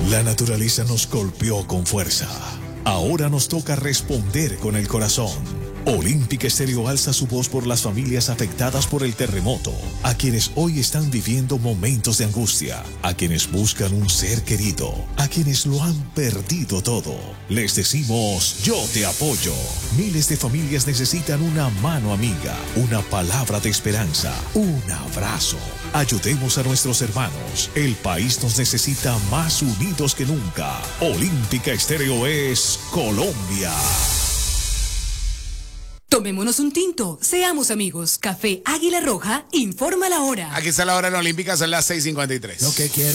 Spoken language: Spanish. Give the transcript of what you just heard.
La naturaleza nos golpeó con fuerza. Ahora nos toca responder con el corazón. Olímpica Estéreo alza su voz por las familias afectadas por el terremoto, a quienes hoy están viviendo momentos de angustia, a quienes buscan un ser querido, a quienes lo han perdido todo. Les decimos, yo te apoyo. Miles de familias necesitan una mano amiga, una palabra de esperanza, un abrazo. Ayudemos a nuestros hermanos. El país nos necesita más unidos que nunca. Olímpica Estéreo es Colombia. Tomémonos un tinto, seamos amigos. Café Águila Roja, informa la hora. Aquí está la hora en la Olímpica, son las 6:53. Lo que quiero